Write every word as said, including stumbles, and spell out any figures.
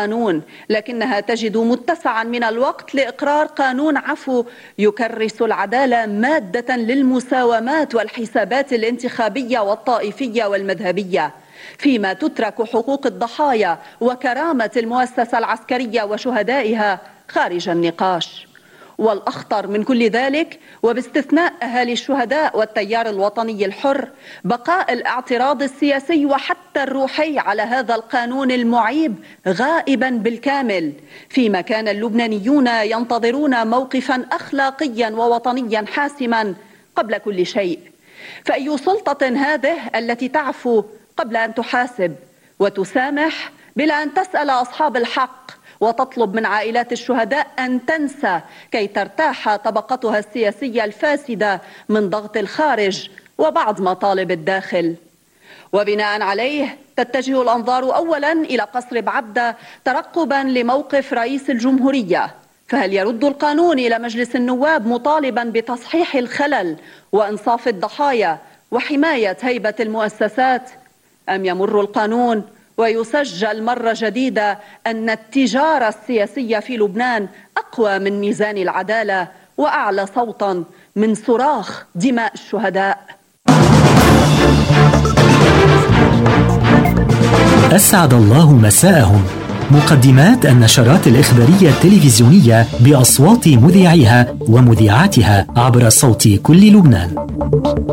القانون، لكنها تجد متسعا من الوقت لإقرار قانون عفو يكرس العدالة مادة للمساومات والحسابات الانتخابية والطائفية والمذهبية، فيما تترك حقوق الضحايا وكرامة المؤسسة العسكرية وشهدائها خارج النقاش. والأخطر من كل ذلك، وباستثناء أهالي الشهداء والتيار الوطني الحر، بقاء الاعتراض السياسي وحتى الروحي على هذا القانون المعيب غائبا بالكامل، فيما كان اللبنانيون ينتظرون موقفا أخلاقيا ووطنيا حاسما قبل كل شيء. فأي سلطة هذه التي تعفو قبل أن تحاسب، وتسامح بلا أن تسأل أصحاب الحق، وتطلب من عائلات الشهداء أن تنسى كي ترتاح طبقتها السياسية الفاسدة من ضغط الخارج وبعض مطالب الداخل؟ وبناء عليه تتجه الأنظار أولا إلى قصر بعبدة ترقبا لموقف رئيس الجمهورية، فهل يرد القانون إلى مجلس النواب مطالبا بتصحيح الخلل وإنصاف الضحايا وحماية هيبة المؤسسات، أم يمر القانون ويسجل مرة جديدة أن التجارة السياسية في لبنان أقوى من ميزان العدالة وأعلى صوتا من صراخ دماء الشهداء؟ أسعد الله مساءهم. مقدمات النشرات الإخبارية التلفزيونية بأصوات مذيعيها ومذيعاتها عبر صوت كل لبنان.